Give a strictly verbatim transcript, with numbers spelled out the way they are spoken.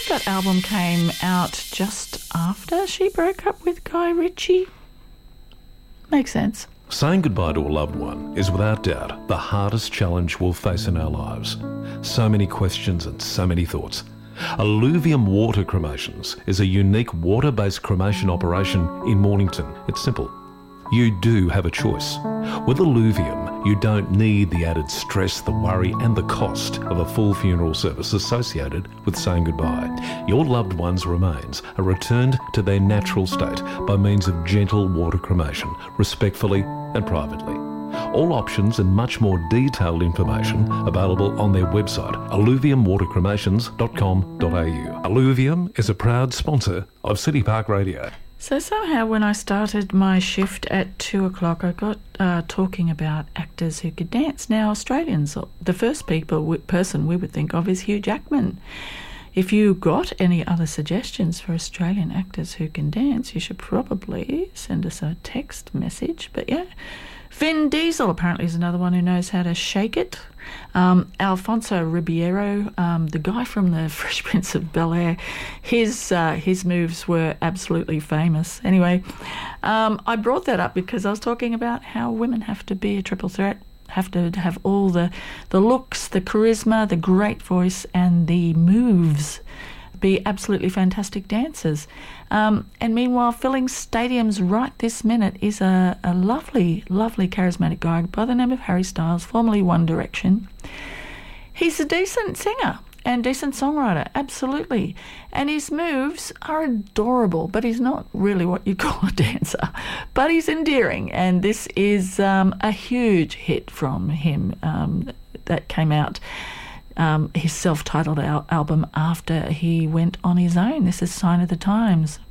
that album came out just after she broke up with Guy Ritchie. Makes sense. Saying goodbye to a loved one is without doubt the hardest challenge we'll face in our lives. So many questions and so many thoughts. Alluvium Water Cremations is a unique water-based cremation operation in Mornington. It's simple. You do have a choice. With Alluvium, you don't need the added stress, the worry and the cost of a full funeral service associated with saying goodbye. Your loved one's remains are returned to their natural state by means of gentle water cremation, respectfully and privately. All options and much more detailed information available on their website, alluvium water cremations dot com dot a u. Alluvium is a proud sponsor of City Park Radio. So somehow when I started my shift at two o'clock, I got uh, talking about actors who could dance. Now, Australians, the first people person we would think of is Hugh Jackman. If you got any other suggestions for Australian actors who can dance, you should probably send us a text message. But yeah, Vin Diesel apparently is another one who knows how to shake it. Um, Alfonso Ribeiro, um, the guy from the Fresh Prince of Bel-Air, his uh, his moves were absolutely famous. Anyway, um, I brought that up because I was talking about how women have to be a triple threat, have to have all the, the looks, the charisma, the great voice and the moves, be absolutely fantastic dancers. Um, and meanwhile, filling stadiums right this minute is a, a lovely, lovely charismatic guy by the name of Harry Styles, formerly One Direction. He's a decent singer and decent songwriter, absolutely. And his moves are adorable, but he's not really what you call a dancer. But he's endearing, and this is um, a huge hit from him um, that came out. Um, his self-titled al- album after he went on his own. This is Sign of the Times.